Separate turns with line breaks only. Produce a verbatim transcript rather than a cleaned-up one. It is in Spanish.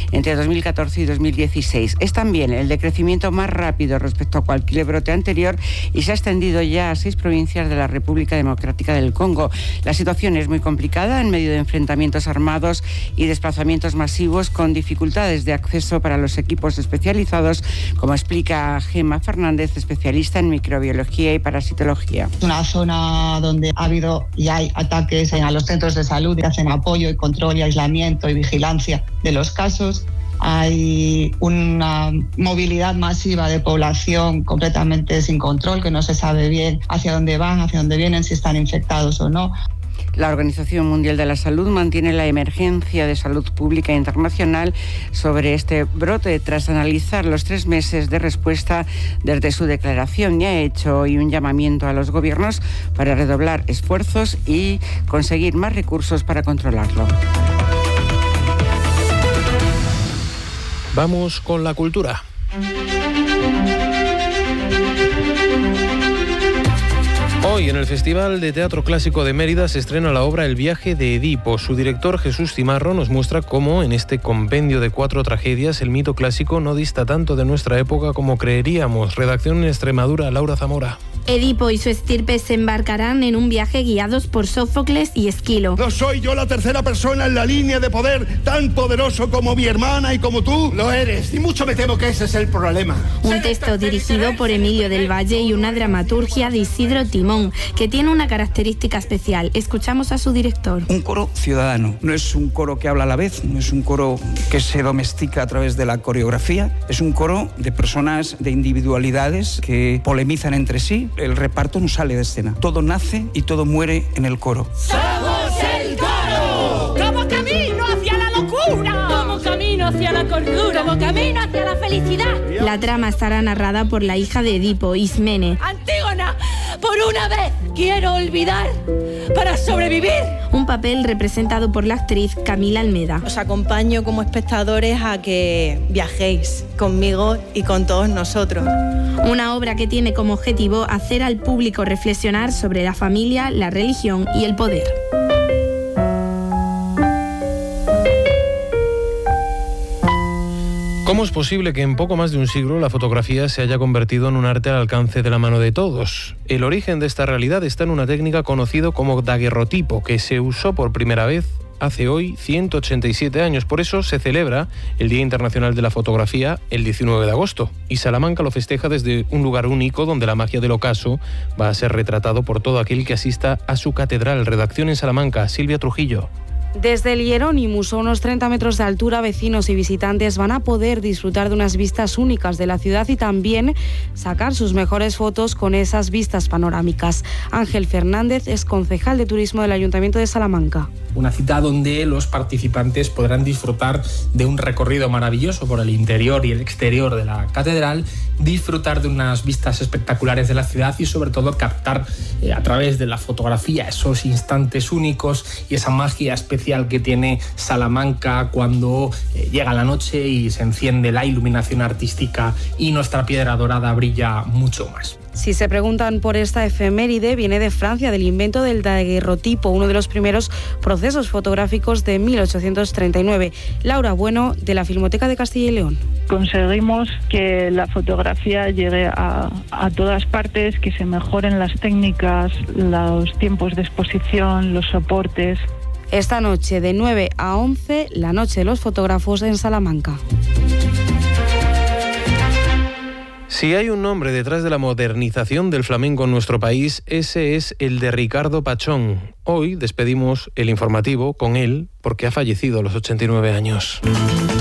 entre dos mil catorce y dos mil dieciséis. Es también el decrecimiento más rápido respecto a cualquier brote anterior y se ha extendido ya a seis provincias de la República Democrática del Congo. La situación es muy complicada en medio de enfrentamientos armados y desplazamientos masivos con dificultades de acceso para los equipos especializados, como explica Gemma Fernández, especialista en microbiología y parasitología.
Es una zona donde ha habido y hay ataques a los centros de salud que hacen apoyo y control y aislamiento y vigilancia de los casos. Hay una movilidad masiva de población completamente sin control, que no se sabe bien hacia dónde van, hacia dónde vienen, si están infectados o no.
La Organización Mundial de la Salud mantiene la emergencia de salud pública internacional sobre este brote tras analizar los tres meses de respuesta desde su declaración y ha hecho hoy un llamamiento a los gobiernos para redoblar esfuerzos y conseguir más recursos para controlarlo.
Vamos con la cultura. Hoy en el Festival de Teatro Clásico de Mérida se estrena la obra El viaje de Edipo. Su director, Jesús Cimarro, nos muestra cómo en este compendio de cuatro tragedias el mito clásico no dista tanto de nuestra época como creeríamos. Redacción en Extremadura, Laura Zamora.
Edipo y su estirpe se embarcarán en un viaje guiados por Sófocles y Esquilo.
¿No soy yo la tercera persona en la línea de poder tan poderoso como mi hermana y como tú?
Lo eres, y mucho me temo que ese es el problema.
Un texto dirigido por Emilio del Valle y una dramaturgia de Isidro Timón, que tiene una característica especial. Escuchamos a su director.
Un coro ciudadano, no es un coro que habla a la vez, no es un coro que se domestica a través de la coreografía, es un coro de personas, de individualidades que polemizan entre sí. El reparto no sale de escena, todo nace y todo muere en el coro.
¡Somos el coro! ¡Como camino hacia la locura! ¡Como camino hacia la cordura! ¡Como camino hacia la felicidad!
La trama estará narrada por la hija de Edipo, Ismene.
¡Antígona! ¡Por una vez quiero olvidar para sobrevivir!
Un papel representado por la actriz Camila Almeda.
Os acompaño como espectadores a que viajéis conmigo y con todos nosotros.
Una obra que tiene como objetivo hacer al público reflexionar sobre la familia, la religión y el poder.
¿Cómo es posible que en poco más de un siglo la fotografía se haya convertido en un arte al alcance de la mano de todos? El origen de esta realidad está en una técnica conocida como daguerrotipo, que se usó por primera vez hace hoy ciento ochenta y siete años. Por eso se celebra el Día Internacional de la Fotografía el diecinueve de agosto. Y Salamanca lo festeja desde un lugar único donde la magia del ocaso va a ser retratado por todo aquel que asista a su catedral. Redacción en Salamanca, Silvia Trujillo.
Desde el Hieronymus, a unos treinta metros de altura, vecinos y visitantes van a poder disfrutar de unas vistas únicas de la ciudad y también sacar sus mejores fotos con esas vistas panorámicas. Ángel Fernández es concejal de turismo del Ayuntamiento de Salamanca.
Una cita donde los participantes podrán disfrutar de un recorrido maravilloso por el interior y el exterior de la catedral, disfrutar de unas vistas espectaculares de la ciudad y sobre todo captar eh, a través de la fotografía esos instantes únicos y esa magia especial que tiene Salamanca cuando eh, llega la noche y se enciende la iluminación artística y nuestra piedra dorada brilla mucho más.
Si se preguntan por esta efeméride, viene de Francia, del invento del daguerrotipo, uno de los primeros procesos fotográficos de mil ochocientos treinta y nueve. Laura Bueno, de la Filmoteca de Castilla y León.
Conseguimos que la fotografía llegue a, a todas partes, que se mejoren las técnicas, los tiempos de exposición, los soportes.
Esta noche de nueve a once, la noche de los fotógrafos en Salamanca.
Si hay un nombre detrás de la modernización del flamenco en nuestro país, ese es el de Ricardo Pachón. Hoy despedimos el informativo con él porque ha fallecido a los ochenta y nueve años.